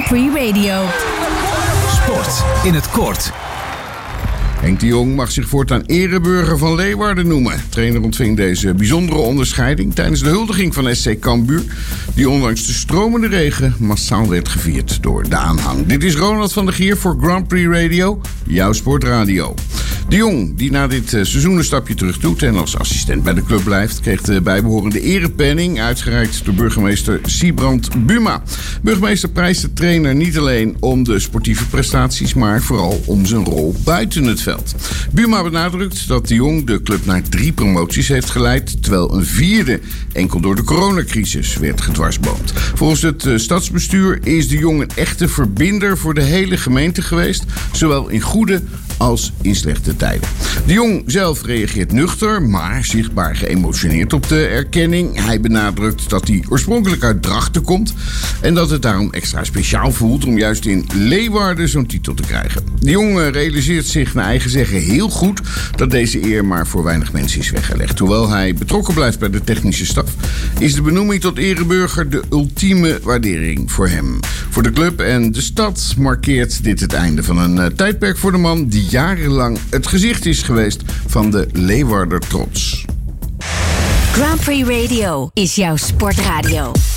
Prix Radio. Sport in het kort. Henk de Jong mag zich voortaan ereburger van Leeuwarden noemen. De trainer ontving deze bijzondere onderscheiding tijdens de huldiging van SC Cambuur, die ondanks de stromende regen massaal werd gevierd door de aanhang. Dit is Ronald van der Gier voor Grand Prix Radio, jouw sportradio. De Jong, die na dit seizoen een stapje terug doet en als assistent bij de club blijft, kreeg de bijbehorende erepenning uitgereikt door burgemeester Sybrand Buma. Burgemeester prijst de trainer niet alleen om de sportieve prestaties, maar vooral om zijn rol buiten het veld. Buma benadrukt dat de Jong de club naar 3 promoties heeft geleid, terwijl een 4e enkel door de coronacrisis werd gedwarsboomd. Volgens het stadsbestuur is de Jong een echte verbinder voor de hele gemeente geweest, zowel in goede als in slechte tijden. De Jong zelf reageert nuchter, maar zichtbaar geëmotioneerd op de erkenning. Hij benadrukt dat hij oorspronkelijk uit Drachten komt en dat het daarom extra speciaal voelt om juist in Leeuwarden zo'n titel te krijgen. De Jong realiseert zich naar eigen zeggen heel goed dat deze eer maar voor weinig mensen is weggelegd. Hoewel hij betrokken blijft bij de technische staf, is de benoeming tot ereburger de ultieme waardering voor hem. Voor de club en de stad markeert dit het einde van een tijdperk voor de man die jarenlang het gezicht is geweest van de Leeuwarder trots. Grand Prix Radio is jouw sportradio.